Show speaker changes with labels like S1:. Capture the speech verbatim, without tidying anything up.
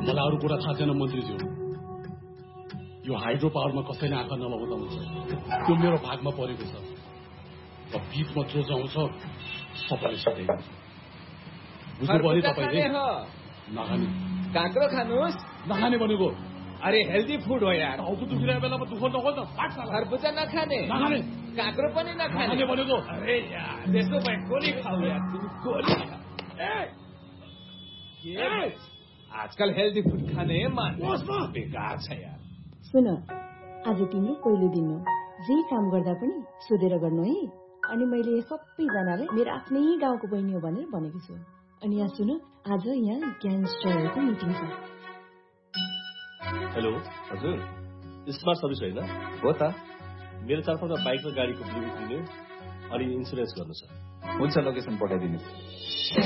S1: मलाई अरू कुरा थाहा छैन मन्त्रीज्यू। यो हाइड्रो पावरमा कसैले आँखा नलगाउँदा हुन्छ, त्यो मेरो भागमा परेको छ। बीचमा जो जाउँछ सबैले सिधै बुझ्नु पर्यो तपाईँले। नखाने
S2: काँक्रो खानुहोस्।
S1: नखाने भनेको
S2: अरे हेल्दी फुड हो यार।
S1: टाउको दुखिरहेको बेलामा दुःख नगर्नु।
S2: खरबुजा नखाने,
S1: नखाने
S2: काँक्रो पनि नखाने
S1: भनेको।
S2: अरे यार त्यसो भए गोली खाऊ यार, तिमी गोली खा। आजकल हेल्दी फुड खाने मान्छे बेकार छ यार।
S3: सुन, आज तिम्रो पहिलो दिन हो, जे काम गर्दा पनि सोधेर गर्नु है। अनि मैले सबैजनालाई मेरो आफ्नै गाउँको बहिनी हो भनेर भनेको छु। अनि यहाँ सुन, आज यहाँ ग्याङ्स्टरहरूको मिटिङ छ।
S4: हेलो हजुर, स्मार्ट सर्भिस होइन?
S5: हो त।
S4: मेरो चारपल्ट बाइक र गाडीको बिल दिने अनि इन्सुरेन्स गर्नु छ।
S5: हुन्छ, लोकेसन पठाइदिनु।